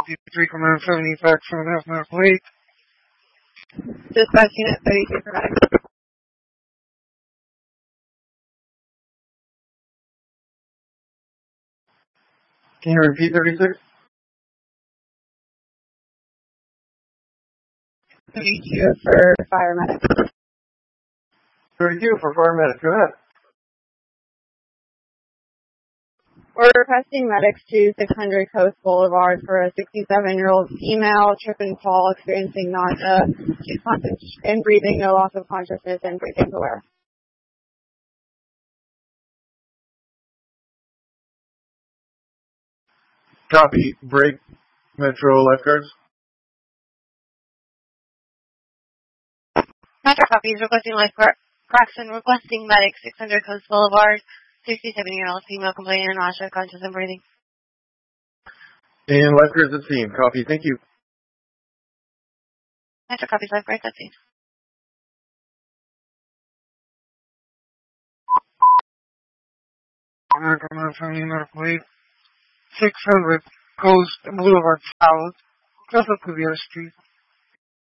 53 Command 70 Facts from an F Lake. Dispatch Unit 32 for medics. Can you repeat 36? 32 for fire medics. 32 for fire medics. Go ahead. We're requesting medics to 600 Coast Boulevard for a 67-year-old female trip and fall experiencing nausea. She's conscious and breathing, no loss of consciousness, and breathing aware. Copy. Break. Metro lifeguards. Metro copies requesting lifeguard. Braxton requesting medics 600 Coast Boulevard. 67-year-old female complaining of nausea, conscious and breathing. And lifeguards at scene. Copy. Thank you. Metro copies lifeguards at scene. Command 70 Lake. 600 Coast Boulevard South. Just up to the other street.